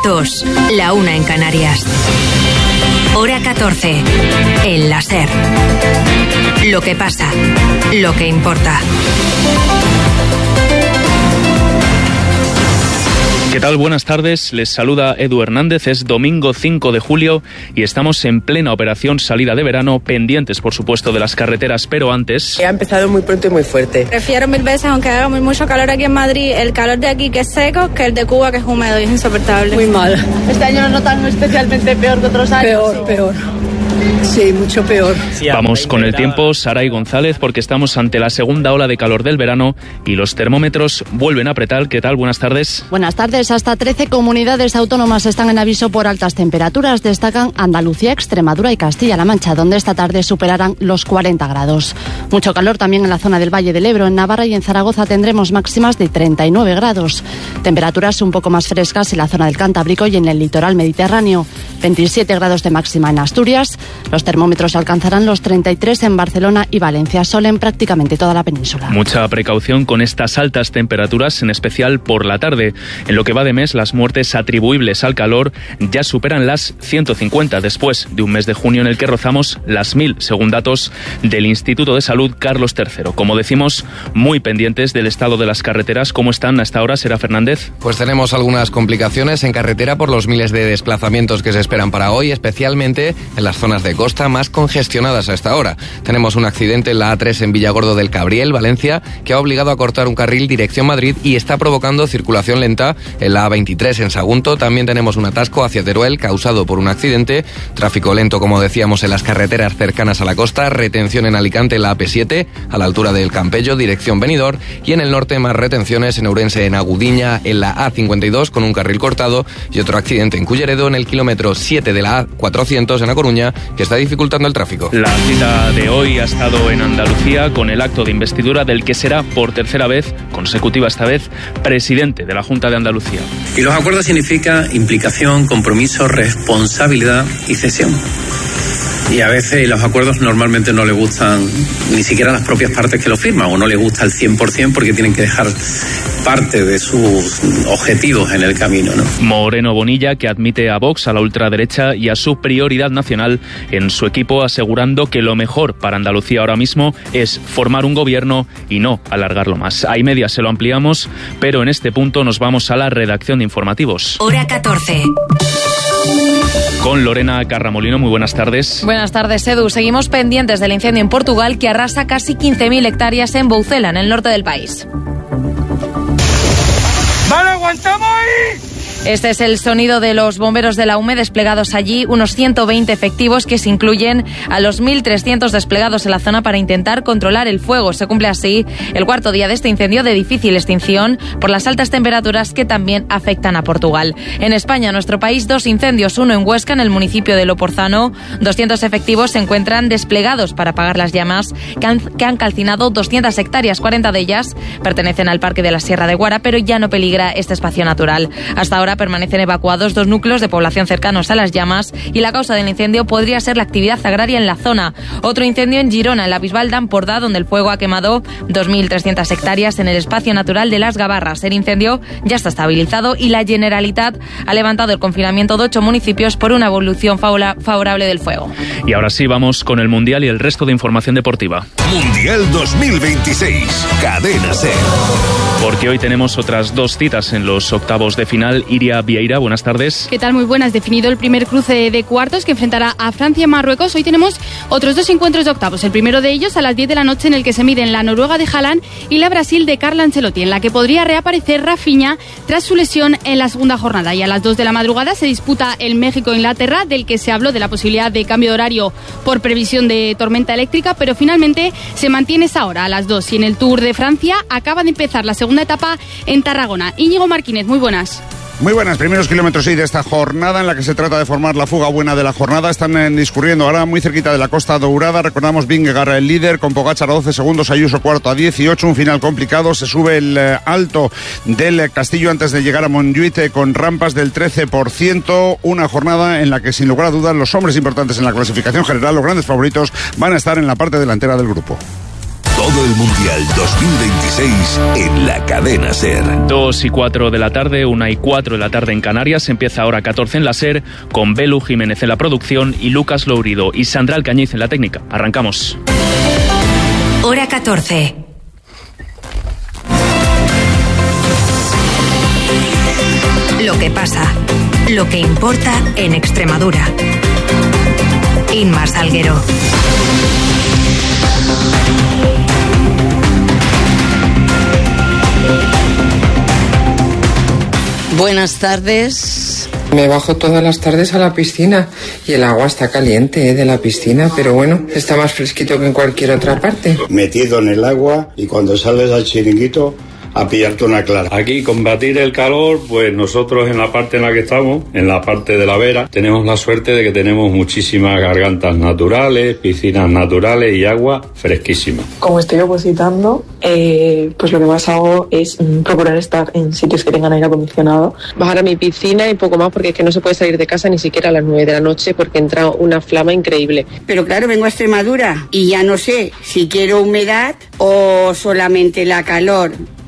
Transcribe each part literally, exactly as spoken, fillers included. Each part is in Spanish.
dos, la una en Canarias. Hora catorce, en la SER. Lo que pasa, lo que importa. ¿Qué tal? Buenas tardes, les saluda Edu Hernández, es domingo cinco de julio y estamos en plena operación salida de verano, pendientes por supuesto de las carreteras, pero antes... Ha empezado muy pronto y muy fuerte. Prefiero mil veces, aunque haga muy mucho calor aquí en Madrid, el calor de aquí que es seco, que el de Cuba que es húmedo y es insoportable. Muy mal. Este año nos notan especialmente peor que otros años. Peor, ¿o? peor. Sí, mucho peor. Vamos con el tiempo, Saray González, porque estamos ante la segunda ola de calor del verano y los termómetros vuelven a apretar. ¿Qué tal? Buenas tardes. Buenas tardes. Hasta trece comunidades autónomas están en aviso por altas temperaturas. Destacan Andalucía, Extremadura y Castilla-La Mancha, donde esta tarde superarán los cuarenta grados. Mucho calor también en la zona del Valle del Ebro. En Navarra y en Zaragoza tendremos máximas de treinta y nueve grados. Temperaturas un poco más frescas en la zona del Cantábrico y en el litoral mediterráneo. veintisiete grados de máxima en Asturias. Los termómetros alcanzarán los treinta y tres en Barcelona y Valencia, sol en prácticamente toda la península. Mucha precaución con estas altas temperaturas, en especial por la tarde. En lo que va de mes, las muertes atribuibles al calor ya superan las ciento cincuenta, después de un mes de junio en el que rozamos las mil, según datos del Instituto de Salud Carlos tercero. Como decimos, muy pendientes del estado de las carreteras. ¿Cómo están hasta ahora, Sera Fernández? Pues tenemos algunas complicaciones en carretera por los miles de desplazamientos que se esperan para hoy, especialmente en las zonas de costa más congestionadas a esta hora. Tenemos un accidente en la A tres en Villagordo del Cabriel, Valencia, que ha obligado a cortar un carril dirección Madrid y está provocando circulación lenta en la A veintitrés en Sagunto. También tenemos un atasco hacia Teruel causado por un accidente. Tráfico lento, como decíamos, en las carreteras cercanas a la costa. Retención en Alicante en la A P siete, a la altura del Campello, dirección Benidorm. Y en el norte más retenciones en Ourense, en Agudiña, en la A cincuenta y dos con un carril cortado. Y otro accidente en Culleredo en el kilómetro siete de la A cuatrocientos en A Coruña, que está dificultando el tráfico. La cita de hoy ha estado en Andalucía con el acto de investidura del que será por tercera vez, consecutiva esta vez, presidente de la Junta de Andalucía. Y los acuerdos significan implicación, compromiso, responsabilidad y cesión. Y a veces los acuerdos normalmente no le gustan ni siquiera a las propias partes que lo firman, o no le gusta al cien por ciento porque tienen que dejar parte de sus objetivos en el camino, ¿no? Moreno Bonilla, que admite a Vox, a la ultraderecha y a su prioridad nacional en su equipo, asegurando que lo mejor para Andalucía ahora mismo es formar un gobierno y no alargarlo más. A y media se lo ampliamos, pero en este punto nos vamos a la redacción de informativos. Hora catorce. Con Lorena Carramolino, muy buenas tardes. Buenas tardes, Edu. Seguimos pendientes del incendio en Portugal que arrasa casi quince mil hectáreas en Boucela, en el norte del país. ¡Vale, aguantamos ahí! Este es el sonido de los bomberos de la U M E desplegados allí, unos ciento veinte efectivos que se incluyen a los mil trescientos desplegados en la zona para intentar controlar el fuego. Se cumple así el cuarto día de este incendio de difícil extinción por las altas temperaturas que también afectan a Portugal. En España, nuestro país, dos incendios, uno en Huesca, en el municipio de Loporzano. doscientos efectivos se encuentran desplegados para apagar las llamas que han, que han calcinado doscientas hectáreas, cuarenta de ellas pertenecen al Parque de la Sierra de Guara, pero ya no peligra este espacio natural. Hasta ahora permanecen evacuados dos núcleos de población cercanos a las llamas y la causa del incendio podría ser la actividad agraria en la zona. Otro incendio en Girona, en la Bisbal d'Empordà, donde el fuego ha quemado dos mil trescientas hectáreas en el espacio natural de Las Gavarras. El incendio ya está estabilizado y la Generalitat ha levantado el confinamiento de ocho municipios por una evolución favorable del fuego. Y ahora sí, vamos con el Mundial y el resto de información deportiva. Mundial dos mil veintiséis, Cadena SER. Porque hoy tenemos otras dos citas en los octavos de final. Iria Vieira, buenas tardes. ¿Qué tal? Muy buenas. Definido el primer cruce de cuartos que enfrentará a Francia y Marruecos. Hoy tenemos otros dos encuentros de octavos. El primero de ellos a las diez de la noche, en el que se miden la Noruega de Haaland y la Brasil de Carlo Ancelotti, en la que podría reaparecer Rafinha tras su lesión en la segunda jornada. Y a las dos de la madrugada se disputa el México-Inglaterra, del que se habló de la posibilidad de cambio de horario por previsión de tormenta eléctrica, pero finalmente se mantiene esa hora a las dos. Y en el Tour de Francia acaba de empezar la segunda etapa en Tarragona. Íñigo Martínez, muy buenas. Muy buenas, primeros kilómetros sí de esta jornada en la que se trata de formar la fuga buena de la jornada. Están eh, discurriendo ahora muy cerquita de la Costa Dourada. Recordamos Vingegaard el líder con Pogačar a doce segundos, Ayuso cuarto a dieciocho, un final complicado. Se sube el eh, alto del eh, Castillo antes de llegar a Montjuïc eh, con rampas del trece por ciento. Una jornada en la que sin lugar a dudas los hombres importantes en la clasificación general, los grandes favoritos, van a estar en la parte delantera del grupo. Todo el Mundial dos mil veintiséis en la cadena SER. Dos y cuatro de la tarde, una y cuatro de la tarde en Canarias. Empieza ahora catorce en la SER con Belu Jiménez en la producción y Lucas Lourido y Sandra Alcañiz en la técnica. Arrancamos. Hora catorce. Lo que pasa, lo que importa en Extremadura. Inma Salguero. Buenas tardes. Me bajo todas las tardes a la piscina y el agua está caliente, ¿eh? De la piscina, pero bueno, está más fresquito que en cualquier otra parte. Metido en el agua y cuando sales al chiringuito a pillarte una clara. Aquí combatir el calor, pues nosotros en la parte en la que estamos, en la parte de la vera, tenemos la suerte de que tenemos muchísimas gargantas naturales, piscinas naturales y agua fresquísima. Como estoy opositando, eh, pues lo que más hago es mm, procurar estar en sitios que tengan aire acondicionado. Bajar a mi piscina y poco más porque es que no se puede salir de casa ni siquiera a las nueve de la noche porque entra una flama increíble. Pero claro, vengo a Extremadura y ya no sé si quiero humedad o solamente la calor.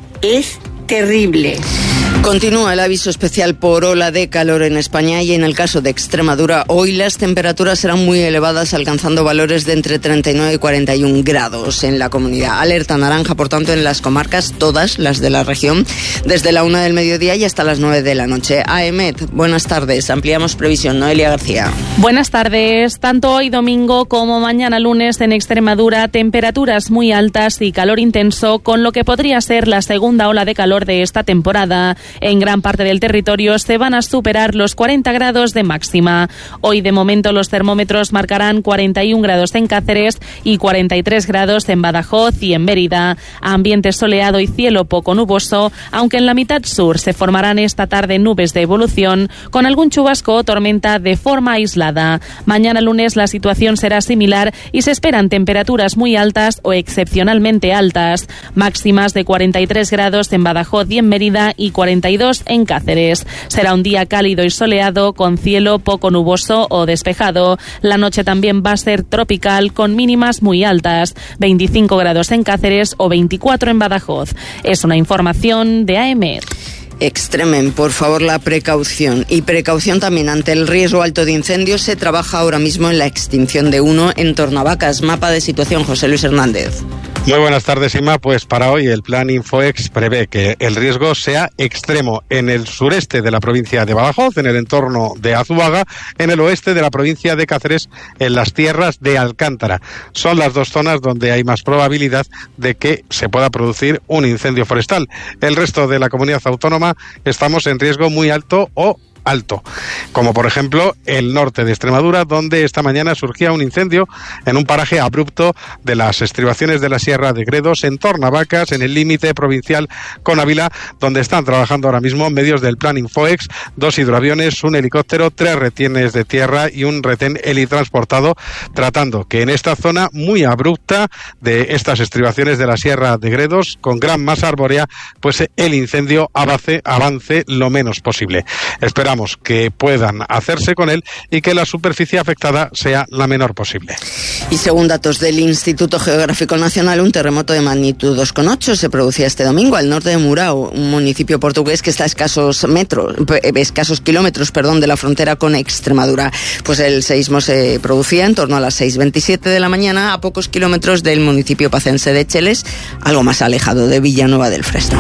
Es terrible. Continúa el aviso especial por ola de calor en España y en el caso de Extremadura hoy las temperaturas serán muy elevadas, alcanzando valores de entre treinta y nueve y cuarenta y un grados en la comunidad. Alerta naranja, por tanto, en las comarcas, todas las de la región, desde la una del mediodía y hasta las nueve de la noche. AEMET, buenas tardes. Ampliamos previsión. Noelia García. Buenas tardes. Tanto hoy domingo como mañana lunes en Extremadura, temperaturas muy altas y calor intenso, con lo que podría ser la segunda ola de calor de esta temporada. En gran parte del territorio se van a superar los cuarenta grados de máxima. Hoy de momento los termómetros marcarán cuarenta y un grados en Cáceres y cuarenta y tres grados en Badajoz y en Mérida. Ambiente soleado y cielo poco nuboso, aunque en la mitad sur se formarán esta tarde nubes de evolución con algún chubasco o tormenta de forma aislada. Mañana lunes la situación será similar y se esperan temperaturas muy altas o excepcionalmente altas. Máximas de cuarenta y tres grados en Badajoz y en Mérida y cuarenta y dos en Cáceres. Será un día cálido y soleado con cielo poco nuboso o despejado. La noche también va a ser tropical con mínimas muy altas, veinticinco grados en Cáceres o veinticuatro en Badajoz. Es una información de AEMET. Extremen, por favor, la precaución. Y precaución también ante el riesgo alto de incendios. Se trabaja ahora mismo en la extinción de uno en Tornavacas. Mapa de situación, José Luis Hernández. Muy buenas tardes, Inma. Pues para hoy el plan Infoex prevé que el riesgo sea extremo en el sureste de la provincia de Badajoz, en el entorno de Azuaga, en el oeste de la provincia de Cáceres, en las tierras de Alcántara. Son las dos zonas donde hay más probabilidad de que se pueda producir un incendio forestal. El resto de la comunidad autónoma estamos en riesgo muy alto o alto, como por ejemplo el norte de Extremadura, donde esta mañana surgía un incendio en un paraje abrupto de las estribaciones de la Sierra de Gredos, en Tornavacas, en el límite provincial con Ávila, donde están trabajando ahora mismo medios del plan Infoex, dos hidroaviones, un helicóptero, tres retenes de tierra y un retén helitransportado, tratando que en esta zona muy abrupta de estas estribaciones de la Sierra de Gredos, con gran masa arbórea, pues el incendio avance, avance lo menos posible. Esperamos que puedan hacerse con él y que la superficie afectada sea la menor posible. Y según datos del Instituto Geográfico Nacional, un terremoto de magnitud dos coma ocho se producía este domingo al norte de Murao, un municipio portugués que está a escasos metros, escasos kilómetros, perdón, de la frontera con Extremadura. Pues el seísmo se producía en torno a las seis veintisiete de la mañana, a pocos kilómetros del municipio pacense de Cheles, algo más alejado de Villanueva del Fresno.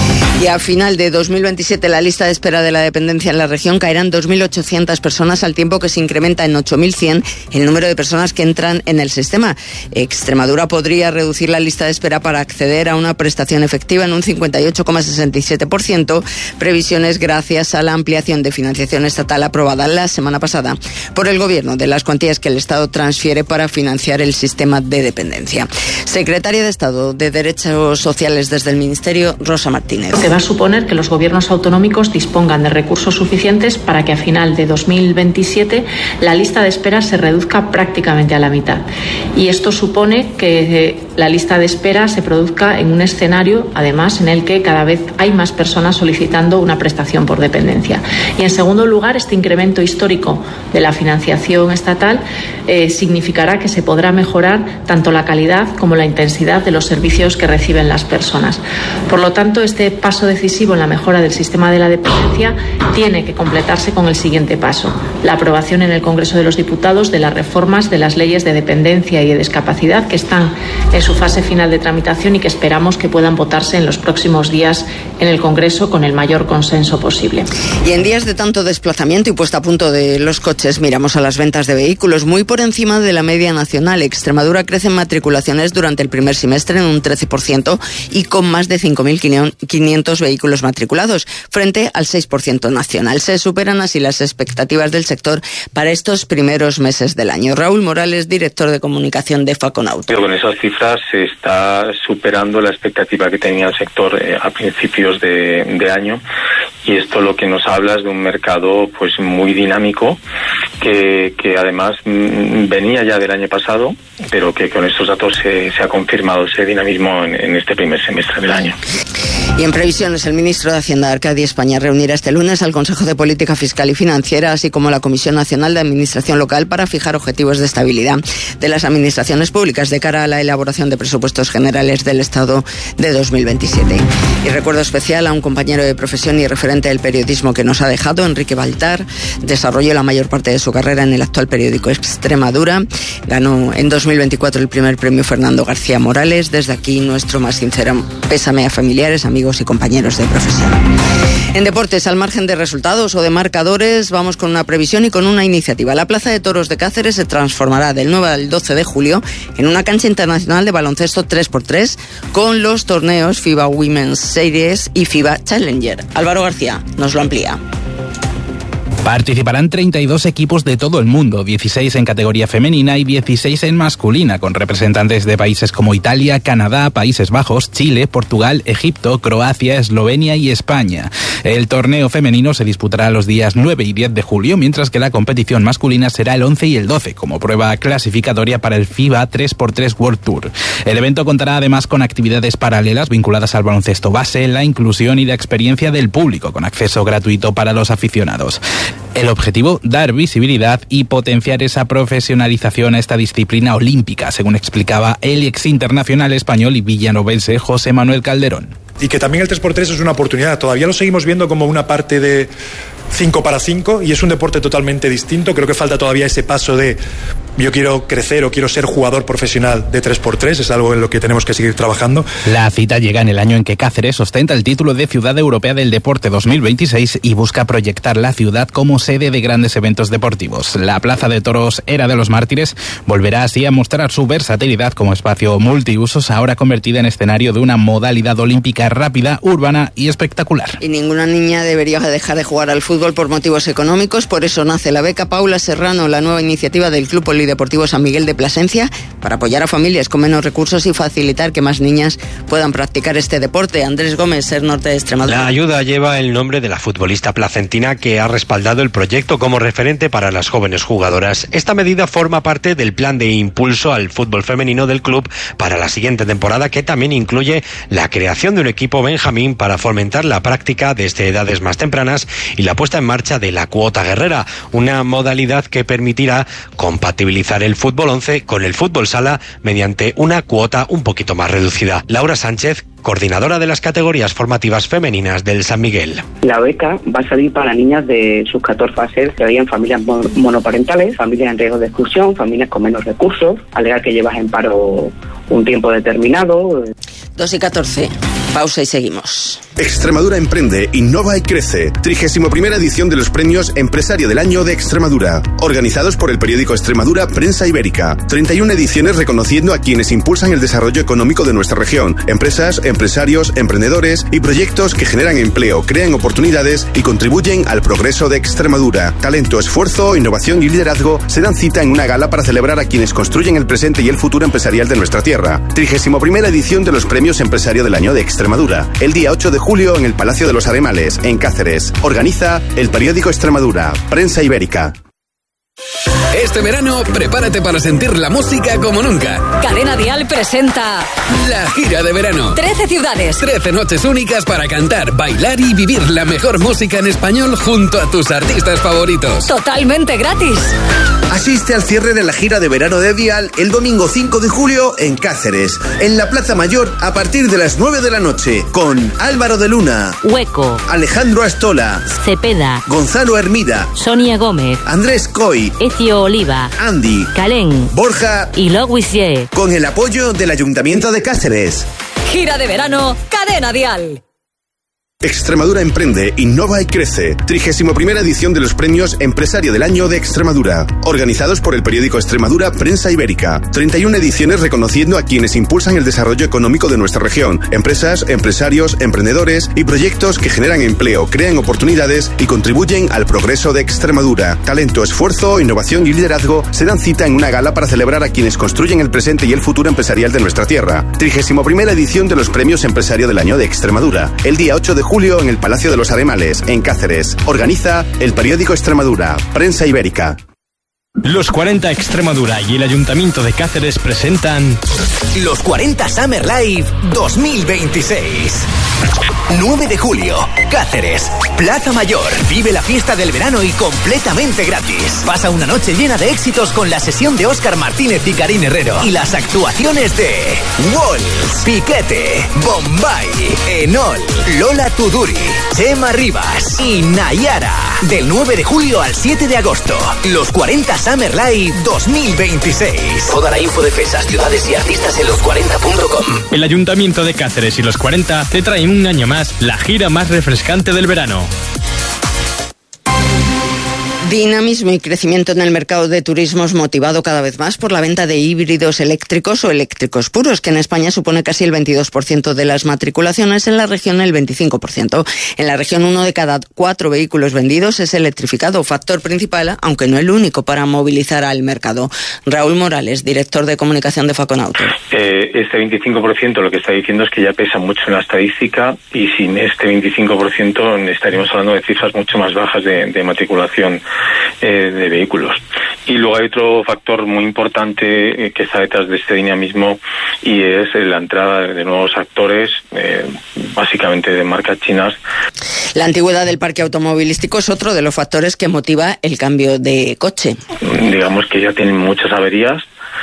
Y a final de dos mil veintisiete la lista de espera de la dependencia en la región caerán dos mil ochocientas personas, al tiempo que se incrementa en ocho mil cien el número de personas que entran en el sistema. Extremadura podría reducir la lista de espera para acceder a una prestación efectiva en un cincuenta y ocho coma sesenta y siete por ciento, previsiones gracias a la ampliación de financiación estatal aprobada la semana pasada por el Gobierno de las cuantías que el Estado transfiere para financiar el sistema de dependencia. Secretaria de Estado de Derechos Sociales desde el Ministerio, Rosa Martínez. Lo que va a suponer que los gobiernos autonómicos dispongan de recursos suficientes para que a final de dos mil veintisiete la lista de espera se reduzca prácticamente a la mitad. Y esto supone que la lista de espera se produzca en un escenario, además, en el que cada vez hay más personas solicitando una prestación por dependencia. Y en segundo lugar, este incremento histórico de la financiación estatal eh, significará que se podrá mejorar tanto la calidad como la intensidad de los servicios que reciben las personas. Por lo tanto, este paso decisivo en la mejora del sistema de la dependencia tiene que completarse con el siguiente paso: la aprobación en el Congreso de los Diputados de las reformas de las leyes de dependencia y de discapacidad que están en su fase final de tramitación y que esperamos que puedan votarse en los próximos días en el Congreso con el mayor consenso posible. Y en días de tanto desplazamiento y puesta a punto de los coches, miramos a las ventas de vehículos muy por encima de la media nacional. Extremadura crece en matriculaciones durante el primer semestre en un trece por ciento y con más de cinco mil quinientos vehículos matriculados, frente al seis por ciento nacional. Se superan así las expectativas del sector para estos primeros meses del año. Raúl Morales, director de comunicación de Faconauto. Con esas cifras se está superando la expectativa que tenía el sector eh, a principios de, de año, y esto lo que nos habla es de un mercado pues muy dinámico que, que además m, venía ya del año pasado, pero que con estos datos se, se ha confirmado ese dinamismo en, en este primer semestre del año. Y en previsiones, el ministro de Hacienda, Arcadi España, reunirá este lunes al Consejo de Política Fiscal y Financiera, así como la Comisión Nacional de Administración Local, para fijar objetivos de estabilidad de las administraciones públicas de cara a la elaboración de presupuestos generales del Estado de dos mil veintisiete. Y recuerdo especial a un compañero de profesión y referente del periodismo que nos ha dejado, Enrique Baltar. Desarrolló la mayor parte de su carrera en el actual periódico Extremadura. Ganó en dos mil veinticuatro el primer premio Fernando García Morales. Desde aquí, nuestro más sincero pésame a familiares, amigos y compañeros de profesión. En deportes, al margen de resultados o de marcadores, vamos con una previsión y con una iniciativa. La Plaza de Toros de Cáceres se transformará del nueve al doce de julio en una cancha internacional de baloncesto tres por tres con los torneos FIBA Women's Series y FIBA Challenger. Álvaro García nos lo amplía. Participarán treinta y dos equipos de todo el mundo, dieciséis en categoría femenina y dieciséis en masculina, con representantes de países como Italia, Canadá, Países Bajos, Chile, Portugal, Egipto, Croacia, Eslovenia y España. El torneo femenino se disputará los días nueve y diez de julio, mientras que la competición masculina será el once y el doce, como prueba clasificatoria para el FIBA tres por tres World Tour. El evento contará además con actividades paralelas vinculadas al baloncesto base, la inclusión y la experiencia del público, con acceso gratuito para los aficionados. El objetivo, dar visibilidad y potenciar esa profesionalización a esta disciplina olímpica, según explicaba el ex internacional español y villanovense José Manuel Calderón. Y que también el tres por tres es una oportunidad. Todavía lo seguimos viendo como una parte de cinco para cinco y es un deporte totalmente distinto. Creo que falta todavía ese paso de yo quiero crecer o quiero ser jugador profesional de tres por tres, es algo en lo que tenemos que seguir trabajando. La cita llega en el año en que Cáceres ostenta el título de Ciudad Europea del Deporte dos mil veintiséis y busca proyectar la ciudad como sede de grandes eventos deportivos. La Plaza de Toros Era de los Mártires volverá así a mostrar su versatilidad como espacio multiusos, ahora convertida en escenario de una modalidad olímpica rápida, urbana y espectacular. Y ninguna niña debería dejar de jugar al fútbol por motivos económicos, por eso nace la beca Paula Serrano, la nueva iniciativa del Club Polideportivo San Miguel de Plasencia, para apoyar a familias con menos recursos y facilitar que más niñas puedan practicar este deporte. Andrés Gómez, Ser Norte de Extremadura. La ayuda lleva el nombre de la futbolista placentina que ha respaldado el proyecto como referente para las jóvenes jugadoras. Esta medida forma parte del plan de impulso al fútbol femenino del club para la siguiente temporada, que también incluye la creación de un equipo benjamín para fomentar la práctica desde edades más tempranas y la puesta en marcha de la cuota guerrera, una modalidad que permitirá compatibilizar el fútbol once con el fútbol sala mediante una cuota un poquito más reducida. Laura Sánchez, coordinadora de las categorías formativas femeninas del San Miguel. La beca va a salir para niñas de sus catorce fases que hayan familias monoparentales, familias en riesgo de exclusión, familias con menos recursos, alegar que llevas en paro un tiempo determinado. dos y catorce. Pausa y seguimos. Extremadura emprende, innova y crece. trigésima primera edición de los premios Empresario del Año de Extremadura, organizados por el periódico Extremadura Prensa Ibérica. treinta y una ediciones reconociendo a quienes impulsan el desarrollo económico de nuestra región. Empresas, empresarios, emprendedores y proyectos que generan empleo, crean oportunidades y contribuyen al progreso de Extremadura. Talento, esfuerzo, innovación y liderazgo se dan cita en una gala para celebrar a quienes construyen el presente y el futuro empresarial de nuestra tierra. trigésima primera edición de los premios Empresario del Año de Extremadura. Extremadura. El día ocho de julio en el Palacio de los Aremales, en Cáceres. Organiza el periódico Extremadura, Prensa Ibérica. Este verano, prepárate para sentir la música como nunca. Cadena Dial presenta La gira de verano. trece ciudades. trece noches únicas para cantar, bailar y vivir la mejor música en español junto a tus artistas favoritos. Totalmente gratis. Asiste al cierre de la gira de verano de Dial el domingo cinco de julio en Cáceres, en la Plaza Mayor a partir de las nueve de la noche, con Álvaro de Luna, Hueco, Alejandro Astola, Cepeda, Gonzalo Hermida, Sonia Gómez, Andrés Coy, Ezio Oliva, Andy, Calén, Borja y Loguisier, con el apoyo del Ayuntamiento de Cáceres. Gira de verano, Cadena Dial. Extremadura emprende, innova y crece. trigésima primera edición de los premios Empresario del Año de Extremadura. Organizados por el periódico Extremadura Prensa Ibérica. treinta y una ediciones reconociendo a quienes impulsan el desarrollo económico de nuestra región. Empresas, empresarios, emprendedores y proyectos que generan empleo, crean oportunidades y contribuyen al progreso de Extremadura. Talento, esfuerzo, innovación y liderazgo se dan cita en una gala para celebrar a quienes construyen el presente y el futuro empresarial de nuestra tierra. trigésima primera edición de los premios Empresario del Año de Extremadura. El día ocho de julio en el Palacio de los Aremales, en Cáceres. Organiza el periódico Extremadura, Prensa Ibérica. Los cuarenta Extremadura y el Ayuntamiento de Cáceres presentan Los cuarenta Summer Live dos mil veintiséis. nueve de julio, Cáceres, Plaza Mayor. Vive la fiesta del verano y completamente gratis. Pasa una noche llena de éxitos con la sesión de Óscar Martínez y Karin Herrero y las actuaciones de Walls, Piquete, Bombay, Enol, Lola Tuduri, Chema Rivas y Nayara. Del nueve de julio al siete de agosto. Los cuarenta Summer Live dos mil veintiséis. Toda la info de fechas, ciudades y artistas en los cuarenta punto com. El Ayuntamiento de Cáceres y los cuarenta te traen un año más la gira más refrescante del verano. Dinamismo y crecimiento en el mercado de turismos motivado cada vez más por la venta de híbridos eléctricos o eléctricos puros, que en España supone casi el veintidós por ciento de las matriculaciones, en la región el veinticinco por ciento. En la región uno de cada cuatro vehículos vendidos es electrificado, factor principal, aunque no el único, para movilizar al mercado. Raúl Morales, director de comunicación de Faconauto. Eh, este veinticinco por ciento lo que está diciendo es que ya pesa mucho en la estadística, y sin este veinticinco por ciento estaríamos hablando de cifras mucho más bajas de, de matriculación Eh, de vehículos. Y luego hay otro factor muy importante eh, que está detrás de este dinamismo, y es eh, la entrada de nuevos actores, eh, básicamente de marcas chinas. La antigüedad del parque automovilístico es otro de los factores que motiva el cambio de coche. Digamos que ya tienen muchas averías.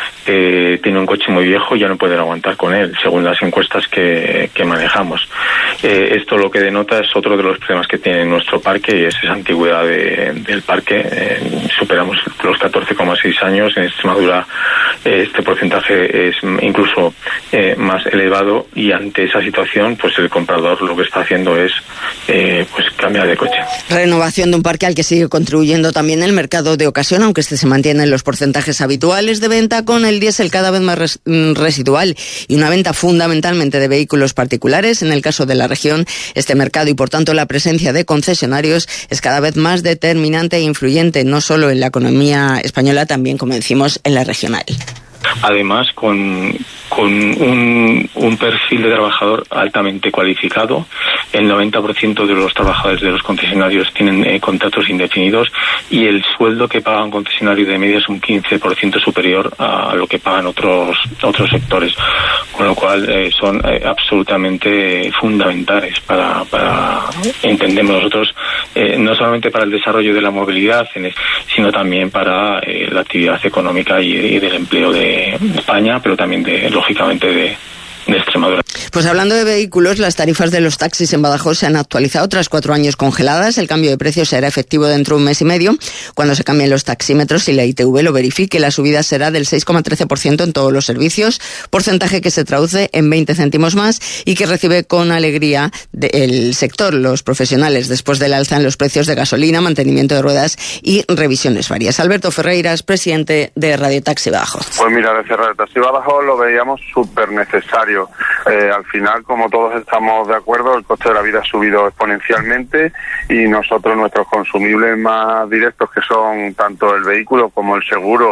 Eh, tiene un coche muy viejo y ya no pueden aguantar con él, según las encuestas que, que manejamos. Eh, esto lo que denota es otro de los problemas que tiene nuestro parque, y es esa antigüedad de, del parque. Eh, superamos los catorce coma seis años. En Extremadura eh, este porcentaje es incluso eh, más elevado, y ante esa situación pues el comprador lo que está haciendo es eh, pues cambiar de coche. Renovación de un parque al que sigue contribuyendo también el mercado de ocasión, aunque este se mantiene en los porcentajes habituales de venta, con el diésel cada vez más res, residual y una venta fundamentalmente de vehículos particulares. En el caso de la región, este mercado y por tanto la presencia de concesionarios es cada vez más determinante e influyente, no solo en la economía española, también, como decimos, en la regional. Además, con, con un, un perfil de trabajador altamente cualificado. El noventa por ciento de los trabajadores de los concesionarios tienen eh, contratos indefinidos, y el sueldo que paga un concesionario de media es un quince por ciento superior a lo que pagan otros otros sectores, con lo cual eh, son eh, absolutamente fundamentales para, para entendemos nosotros, eh, no solamente para el desarrollo de la movilidad, sino también para eh, la actividad económica y, y del empleo de España, pero también de, lógicamente, de de Extremadura. Pues hablando de vehículos, las tarifas de los taxis en Badajoz se han actualizado tras cuatro años congeladas. El cambio de precio será efectivo dentro de un mes y medio, cuando se cambien los taxímetros y la I T V lo verifique. La subida será del seis coma trece por ciento en todos los servicios, porcentaje que se traduce en veinte céntimos más y que recibe con alegría el sector, los profesionales, después del alza en los precios de gasolina, mantenimiento de ruedas y revisiones varias. Alberto Ferreiras, presidente de Radio Taxi Badajoz. Pues mira, desde Radio Taxi Badajoz lo veíamos súper necesario. Eh, al final, como todos estamos de acuerdo, el coste de la vida ha subido exponencialmente, y nosotros, nuestros consumibles más directos, que son tanto el vehículo como el seguro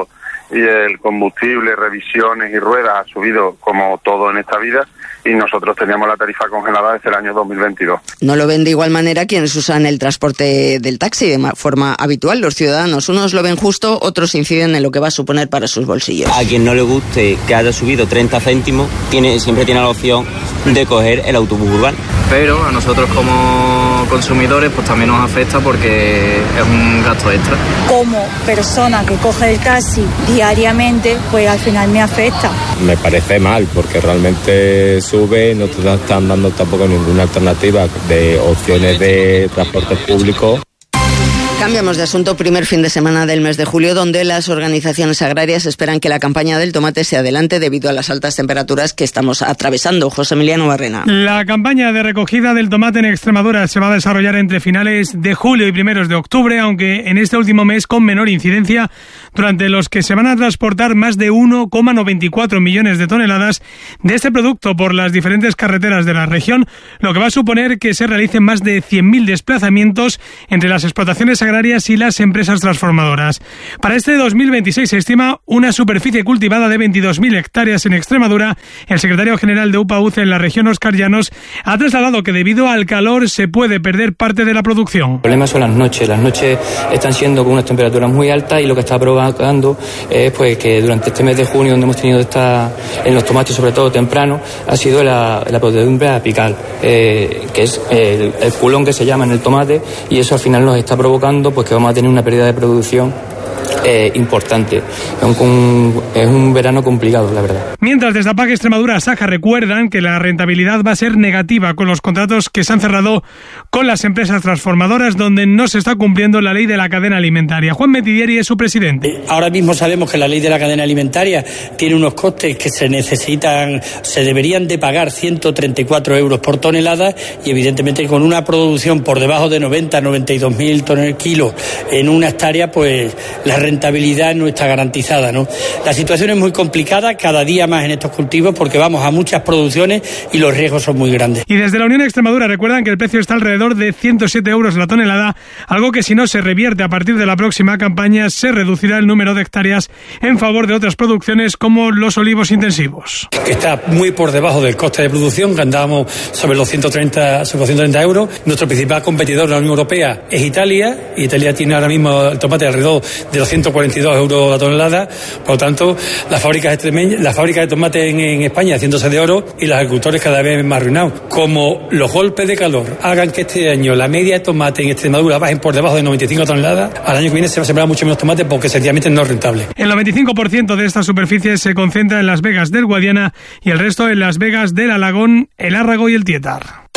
y el combustible, revisiones y ruedas ha subido como todo en esta vida, y nosotros teníamos la tarifa congelada desde el año dos mil veintidós. No lo ven de igual manera quienes usan el transporte del taxi de forma habitual. Los ciudadanos, unos lo ven justo, otros inciden en lo que va a suponer para sus bolsillos. A quien no le guste que haya subido treinta céntimos, tiene, siempre tiene la opción de coger el autobús urbano. Pero a nosotros como consumidores pues también nos afecta porque es un gasto extra. Como persona que coge el taxi diariamente, pues al final me afecta. Me parece mal porque realmente sube, no te están dando tampoco ninguna alternativa de opciones de transporte público. Cambiamos de asunto. Primer fin de semana del mes de julio, donde las organizaciones agrarias esperan que la campaña del tomate se adelante debido a las altas temperaturas que estamos atravesando. José Emiliano Barrena. La campaña de recogida del tomate en Extremadura se va a desarrollar entre finales de julio y primeros de octubre, aunque en este último mes con menor incidencia, durante los que se van a transportar más de uno coma noventa y cuatro millones de toneladas de este producto por las diferentes carreteras de la región, lo que va a suponer que se realicen más de cien mil desplazamientos entre las explotaciones agrarias y las empresas transformadoras. Para este dos mil veintiséis se estima una superficie cultivada de veintidós mil hectáreas en Extremadura. El secretario general de U P A U C en la región, Óscar Llanos, ha trasladado que debido al calor se puede perder parte de la producción. El problema son las noches. Las noches están siendo con unas temperaturas muy altas y lo que está provocando es pues que durante este mes de junio, donde hemos tenido esta, en los tomates sobre todo temprano, ha sido la, la podredumbre apical, eh, que es el, el culón que se llama en el tomate, y eso al final nos está provocando pues que vamos a tener una pérdida de producción eh, importante. Es un, es un verano complicado, la verdad. Mientras, desde APAC Extremadura Saja recuerdan que la rentabilidad va a ser negativa con los contratos que se han cerrado con las empresas transformadoras, donde no se está cumpliendo la ley de la cadena alimentaria. Juan Metidieri es su presidente. Ahora mismo sabemos que la ley de la cadena alimentaria tiene unos costes que se necesitan, se deberían de pagar ciento treinta y cuatro euros por tonelada, y evidentemente con una producción por debajo de noventa, noventa y dos mil kilos en una hectárea, pues la rentabilidad no está garantizada, ¿no? La situación es muy complicada cada día más en estos cultivos porque vamos a muchas producciones y los riesgos son muy grandes. Y desde la Unión Extremadura recuerdan que el precio está alrededor de ciento siete euros la tonelada, algo que si no se revierte a partir de la próxima campaña se reducirá el número de hectáreas en favor de otras producciones como los olivos intensivos. Está muy por debajo del coste de producción, que andábamos sobre los ciento treinta, sobre los ciento treinta euros. Nuestro principal competidor en la Unión Europea es Italia, y Italia tiene ahora mismo el tomate alrededor de los ciento cuarenta y dos euros la tonelada. Por lo tanto, las fábricas extremeñas, las fábricas de tomate en, en España haciéndose de oro y los agricultores cada vez más arruinados. Como los golpes de calor hagan que este año la media de tomate en Extremadura bajen por debajo de noventa y cinco toneladas, al año que viene se va a sembrar mucho menos tomate porque sencillamente no es rentable. El noventa y cinco por ciento de esta superficie se concentra en Las Vegas del Guadiana y el resto en Las Vegas del Alagón, el Árrago y el Tietar.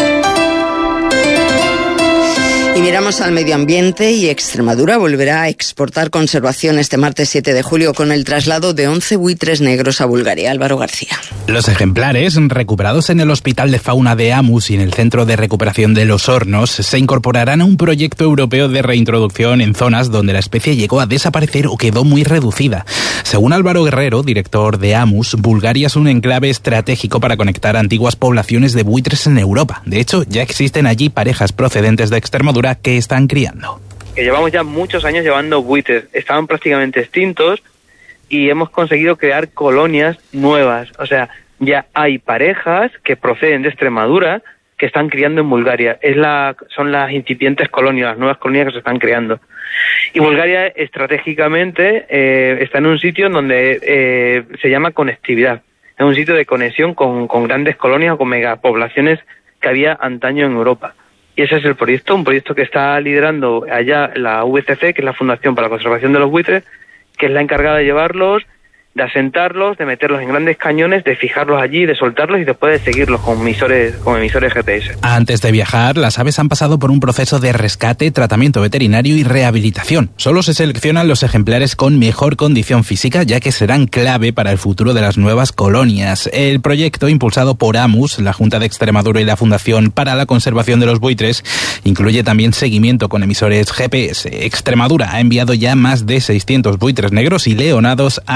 Y miramos al medio ambiente, y Extremadura volverá a exportar conservación este martes siete de julio con el traslado de once buitres negros a Bulgaria. Álvaro García. Los ejemplares recuperados en el Hospital de Fauna de Amus y en el Centro de Recuperación de los Hornos se incorporarán a un proyecto europeo de reintroducción en zonas donde la especie llegó a desaparecer o quedó muy reducida. Según Álvaro Guerrero, director de Amus, Bulgaria es un enclave estratégico para conectar antiguas poblaciones de buitres en Europa. De hecho, ya existen allí parejas procedentes de Extremadura que están criando. Que llevamos ya muchos años llevando buitres, estaban prácticamente extintos y hemos conseguido crear colonias nuevas. O sea, ya hay parejas que proceden de Extremadura que están criando en Bulgaria. Es la, son las incipientes colonias, las nuevas colonias que se están creando. Y Bulgaria estratégicamente eh, está en un sitio en donde eh, se llama conectividad. Es un sitio de conexión con, con grandes colonias o con megapoblaciones que había antaño en Europa. Y ese es el proyecto, un proyecto que está liderando allá la V C C, que es la Fundación para la Conservación de los Buitres, que es la encargada de llevarlos, de asentarlos, de meterlos en grandes cañones, de fijarlos allí, de soltarlos y después de seguirlos con emisores, con emisores G P S. Antes de viajar, las aves han pasado por un proceso de rescate, tratamiento veterinario y rehabilitación. Solo se seleccionan los ejemplares con mejor condición física, ya que serán clave para el futuro de las nuevas colonias. El proyecto, impulsado por Amus, la Junta de Extremadura y la Fundación para la Conservación de los Buitres, incluye también seguimiento con emisores G P S. Extremadura ha enviado ya más de seiscientos buitres negros y leonados a distintos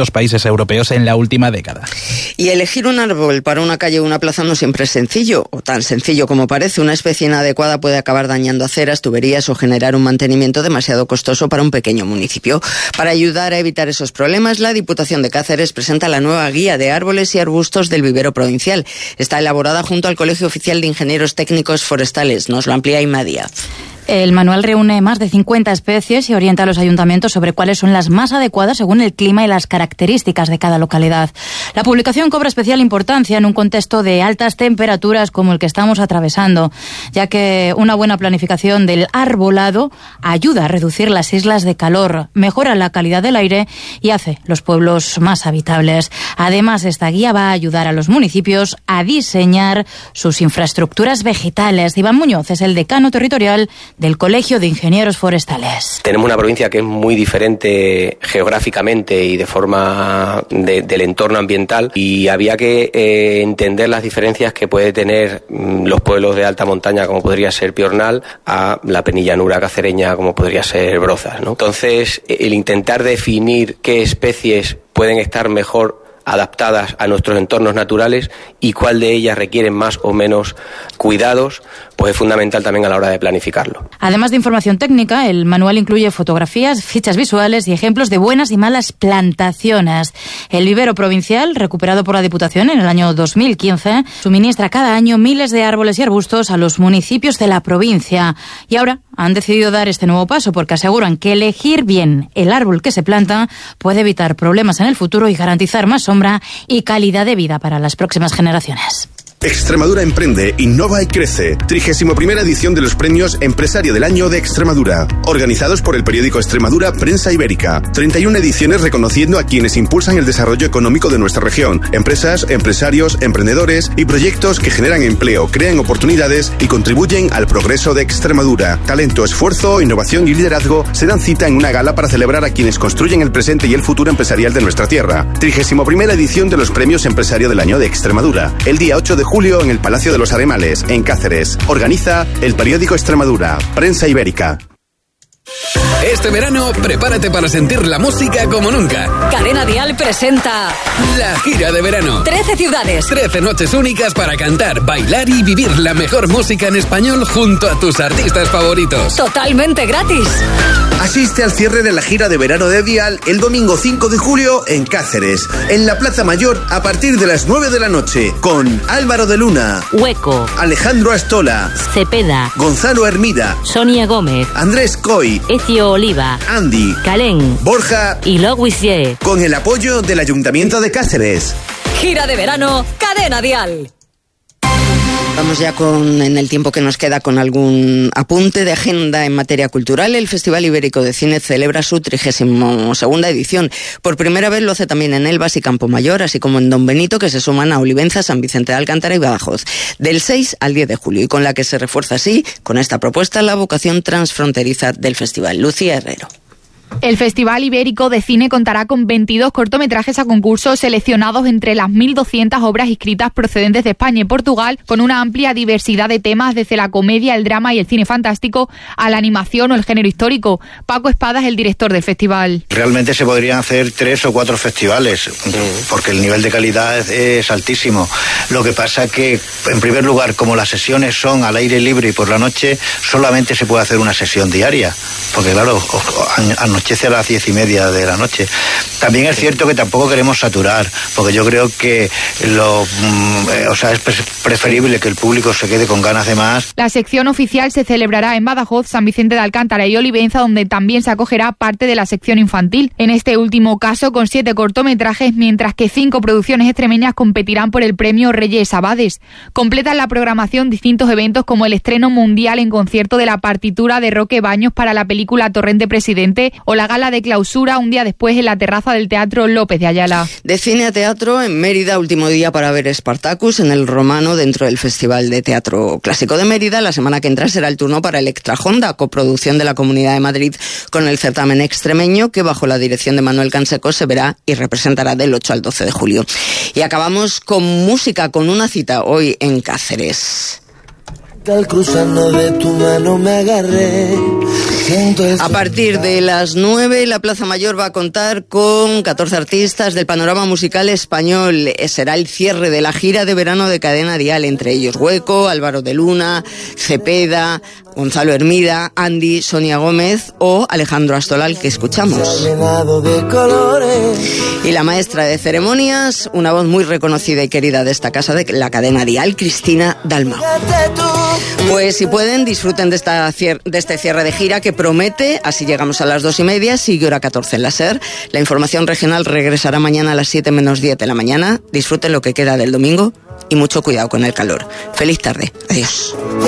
distintos países europeos en la última década. Y elegir un árbol para una calle o una plaza no siempre es sencillo, o tan sencillo como parece. Una especie inadecuada puede acabar dañando aceras, tuberías o generar un mantenimiento demasiado costoso para un pequeño municipio. Para ayudar a evitar esos problemas, la Diputación de Cáceres presenta la nueva guía de árboles y arbustos del vivero provincial. Está elaborada junto al Colegio Oficial de Ingenieros Técnicos Forestales. Nos lo amplía Inma Díaz. El manual reúne más de cincuenta especies y orienta a los ayuntamientos sobre cuáles son las más adecuadas según el clima y las características de cada localidad. La publicación cobra especial importancia en un contexto de altas temperaturas como el que estamos atravesando, ya que una buena planificación del arbolado ayuda a reducir las islas de calor, mejora la calidad del aire y hace los pueblos más habitables. Además, esta guía va a ayudar a los municipios a diseñar sus infraestructuras vegetales. Iván Muñoz es el decano territorial del Colegio de Ingenieros Forestales. Tenemos una provincia que es muy diferente geográficamente y de forma de, del entorno ambiental, y había que eh, entender las diferencias que puede tener mmm, los pueblos de alta montaña, como podría ser Piornal, a la penillanura cacereña, como podría ser Brozas, ¿no? Entonces, el intentar definir qué especies pueden estar mejor adaptadas a nuestros entornos naturales y cuál de ellas requieren más o menos cuidados, pues es fundamental también a la hora de planificarlo. Además de información técnica, el manual incluye fotografías, fichas visuales y ejemplos de buenas y malas plantaciones. El vivero provincial, recuperado por la Diputación en el año dos mil quince, suministra cada año miles de árboles y arbustos a los municipios de la provincia. Y ahora han decidido dar este nuevo paso porque aseguran que elegir bien el árbol que se planta puede evitar problemas en el futuro y garantizar más sombra y calidad de vida para las próximas generaciones. Extremadura emprende, innova y crece. trigésima primera edición de los premios Empresario del Año de Extremadura, organizados por el periódico Extremadura Prensa Ibérica. treinta y una ediciones reconociendo a quienes impulsan el desarrollo económico de nuestra región. Empresas, empresarios, emprendedores y proyectos que generan empleo, crean oportunidades y contribuyen al progreso de Extremadura. Talento, esfuerzo, innovación y liderazgo se dan cita en una gala para celebrar a quienes construyen el presente y el futuro empresarial de nuestra tierra. trigésima primera edición de los premios Empresario del Año de Extremadura. El día ocho de julio en el Palacio de los Aremales, en Cáceres. Organiza el periódico Extremadura, Prensa Ibérica. Este verano, prepárate para sentir la música como nunca. Cadena Dial presenta La gira de verano. trece ciudades. trece noches únicas para cantar, bailar y vivir la mejor música en español junto a tus artistas favoritos. Totalmente gratis. Asiste al cierre de la gira de verano de Dial el domingo cinco de julio en Cáceres, en la Plaza Mayor a partir de las nueve de la noche, con Álvaro de Luna, Hueco, Alejandro Astola, Cepeda, Gonzalo Hermida, Sonia Gómez, Andrés Coy, Ecio Oliva, Andy, Calén, Borja y Loguisier, con el apoyo del Ayuntamiento de Cáceres. Gira de verano, Cadena Dial. Vamos ya con, en el tiempo que nos queda, con algún apunte de agenda en materia cultural. El Festival Ibérico de Cine celebra su trigésima segunda edición. Por primera vez lo hace también en Elvas y Campomayor, así como en Don Benito, que se suman a Olivenza, San Vicente de Alcántara y Badajoz, del seis al diez de julio, y con la que se refuerza así, con esta propuesta, la vocación transfronteriza del festival. Lucía Herrero. El Festival Ibérico de Cine contará con veintidós cortometrajes a concurso seleccionados entre las mil doscientas obras inscritas procedentes de España y Portugal, con una amplia diversidad de temas desde la comedia, el drama y el cine fantástico a la animación o el género histórico. Paco Espada es el director del festival. Realmente se podrían hacer tres o cuatro festivales porque el nivel de calidad es, es altísimo. Lo que pasa que, en primer lugar, como las sesiones son al aire libre y por la noche, solamente se puede hacer una sesión diaria, porque claro, anochece a las diez y media de la noche. También es cierto que tampoco queremos saturar, porque yo creo que lo, eh, o sea, es preferible que el público se quede con ganas de más. La sección oficial se celebrará en Badajoz, San Vicente de Alcántara y Olivenza, donde también se acogerá parte de la sección infantil. En este último caso, con siete cortometrajes, mientras que cinco producciones extremeñas competirán por el premio Reyes Abades. Completan la programación distintos eventos como el estreno mundial en concierto de la partitura de Roque Baños para la película Torrente Presidente o la gala de clausura un día después en la terraza del Teatro López de Ayala. De cine a teatro, en Mérida, último día para ver Spartacus en el Romano dentro del Festival de Teatro Clásico de Mérida. La semana que entra será el turno para Electra Honda, coproducción de la Comunidad de Madrid con el certamen extremeño, que bajo la dirección de Manuel Canseco se verá y representará del ocho al doce de julio. Y acabamos con música, con una cita hoy en Cáceres. Al cruzarnos de tu mano me agarré. A partir de las nueve, la Plaza Mayor va a contar con catorce artistas del panorama musical español. Será el cierre de la gira de verano de Cadena Dial, entre ellos Hueco, Álvaro de Luna, Cepeda, Gonzalo Hermida, Andy, Sonia Gómez o Alejandro Astolal, que escuchamos. Y la maestra de ceremonias, una voz muy reconocida y querida de esta casa de la Cadena Dial, Cristina Dalmau. Pues si pueden, disfruten de, esta cier- de este cierre de gira que promete. Así llegamos a las dos y media, sigue hora catorce en la SER. La información regional regresará mañana a las siete menos diez de la mañana. Disfruten lo que queda del domingo y mucho cuidado con el calor. Feliz tarde. Adiós.